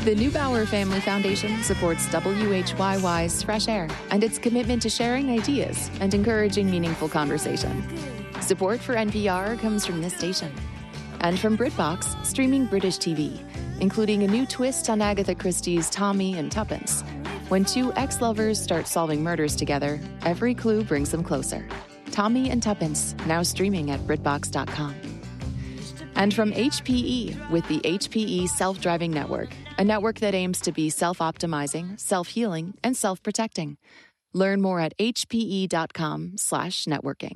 The Neubauer Family Foundation supports WHYY's Fresh Air and its commitment to sharing ideas and encouraging meaningful conversation. Support for NPR comes from this station and from BritBox, streaming British TV, including a new twist on Agatha Christie's Tommy and Tuppence. When two ex-lovers start solving murders together, every clue brings them closer. Tommy and Tuppence, now streaming at BritBox.com. And from HPE with the HPE Self-Driving Network, a network that aims to be self-optimizing, self-healing, and self-protecting. Learn more at hpe.com/networking.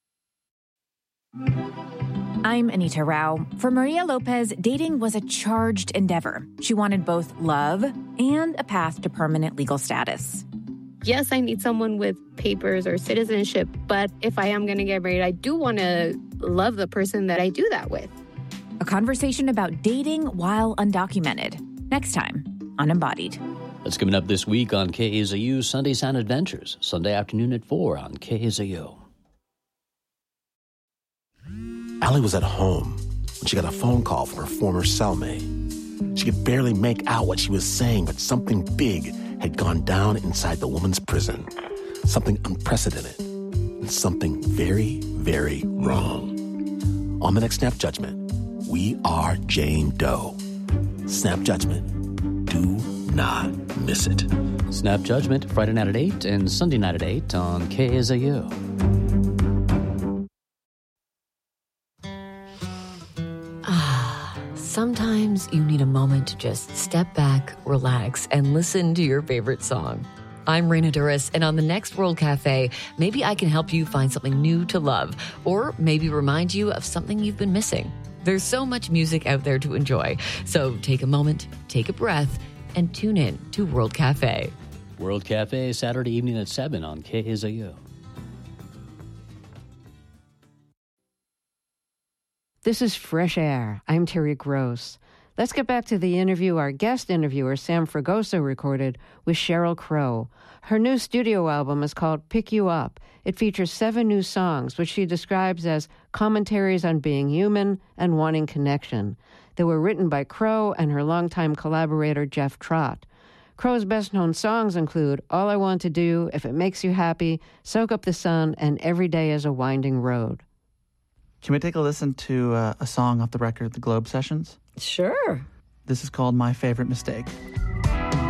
I'm Anita Rao. For Maria Lopez, dating was a charged endeavor. She wanted both love and a path to permanent legal status. Yes, I need someone with papers or citizenship, but if I am going to get married, I do want to love the person that I do that with. A conversation about dating while undocumented. Next time on Embodied. That's coming up this week on KAZU Sunday Sound Adventures, Sunday afternoon at 4 on KAZU. Allie was at home when she got a phone call from her former cellmate. She could barely make out what she was saying, but something big had gone down inside the woman's prison. Something unprecedented and something very, very wrong. On the next Snap Judgment, we are Jane Doe. Snap Judgment. Do not miss it. Snap Judgment, Friday night at 8 and Sunday night at 8 on KAZU. Sometimes you need a moment to just step back, relax, and listen to your favorite song. I'm Raina Duras, and on the next World Cafe, maybe I can help you find something new to love, or maybe remind you of something you've been missing. There's so much music out there to enjoy, so take a moment, take a breath, and tune in to World Cafe. World Cafe, Saturday evening at 7 on KAZU. This is Fresh Air. I'm Terry Gross. Let's get back to the interview our guest interviewer, Sam Fragoso, recorded with Sheryl Crow. Her new studio album is called Pick You Up. It features 7 new songs, which she describes as commentaries on being human and wanting connection. They were written by Crow and her longtime collaborator, Jeff Trott. Crow's best-known songs include All I Want to Do, If It Makes You Happy, Soak Up the Sun, and Every Day is a Winding Road. Can we take a listen to a song off the record, The Globe Sessions? Sure. This is called My Favorite Mistake.